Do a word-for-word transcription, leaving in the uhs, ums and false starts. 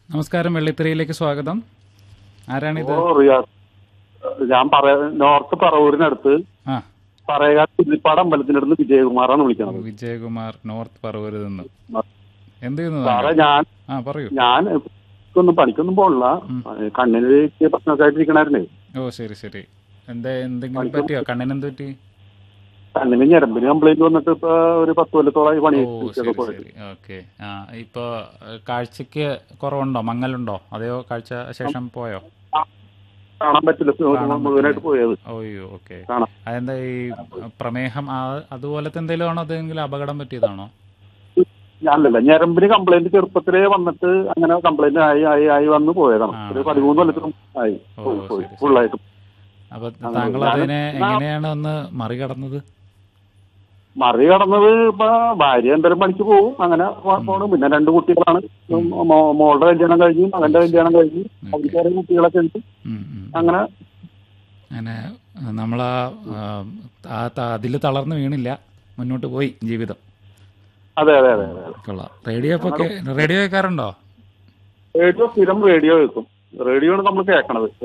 നമസ്കാരം, വെള്ളിത്തിരയിലേക്ക് സ്വാഗതം. ആരാണിത്? ഓ റിയാസ്, ഞാൻ പറയാ നോർത്ത് പറവൂരിനടുത്ത് ആ പറയകാട് കുതിപ്പാട് അമ്പലത്തിനടുത്ത് വിജയകുമാറാണ് ഓ, വിളിക്കുന്നത്. വിജയകുമാർ, നോർത്ത് പറവൂരിൽ നിന്ന്. എന്ത് ചെയ്യുന്നു സാറേ, താങ്കൾ? ഞാൻ ആ പറയൂ. ഞാൻ ഒന്നും പണിക്കൊന്നും പോണില്ല. കണ്ണിന് പ്രശ്നമൊക്കെ ആയിട്ടിരിക്കണായിരുന്നേ. ഓ ശരി ശരി. എന്താ, എന്തെങ്കിലും പറ്റിയോ? കണ്ണിന് എന്ത് പറ്റി? കണ്ണിന് ഞരമ്പിന് കംപ്ലൈന്റ് വന്നിട്ട് ഇപ്പൊ ഒരു പത്ത് കൊല്ലത്തോളമായി പണി ഓ ശരി ശരി. ഓക്കെ. ആ ഇപ്പൊ ഏഹ്, കാഴ്ചക്ക് കുറവുണ്ടോ, മങ്ങലുണ്ടോ, അതെയോ കാഴ്ച ശേഷം പോയോ? കാണാൻ പറ്റില്ല, കാണാൻ മുഴുവനായിട്ട് പറ്റുന്നില്ല. പോയത് ഓയ്യോ ഓക്കെ. കാണാം. അതെന്താ ഈ പ്രമേഹം ആ അതുപോലത്തെ എന്തെങ്കിലും ആണോ, അതെങ്കിലും അപകടം പറ്റിയതാണോ? ഞാനല്ല, ഞരമ്പിന് കംപ്ലൈന്റ് ചെറുപ്പത്തിലേ വന്നിട്ട് അങ്ങനെ കംപ്ലൈന്റ് ആയി ആയി ആയി വന്ന് പോയതാണ്. ആ, ഒരു പതിമൂന്ന് കൊല്ലത്തിനും ആയി ഓ പോയി പോയി ശരി ശരി. ഫുള്ളായിട്ടും. അപ്പൊ താങ്കൾ അതിനെ എങ്ങനെയാണ് ഒന്ന് മറികടന്നത്? മറികടന്നത് ഇപ്പൊ ഭാര്യ എന്തേലും പണിക്ക് പോകും, അങ്ങനെ പോ- പോണു. പിന്നെ രണ്ട് കുട്ടികളാണ്. മോ- മോളുടെ കല്യാണം കഴിഞ്ഞു, മകന്റെ കല്യാണം കഴിഞ്ഞു, അവർക്ക് വേറെ കുട്ടികളൊക്കെ ഉണ്ട്. ഉം, ഉം. അങ്ങനെ അങ്ങനെ നമ്മളാ അതിൽ തളർന്നു വീണില്ല, മുന്നോട്ട് പോയി ജീവിതം. അതെ അതെ അതെ അതെ കൊള്ളാം. റേഡിയോ ഇപ്പൊ കേ- റേഡിയോ കേൾക്കാറുണ്ടോ? റേഡിയോ സ്ഥിരം റേഡിയോ വെക്കും. റേഡിയോ ആണ് നമ്മൾ കേൾക്കണത്.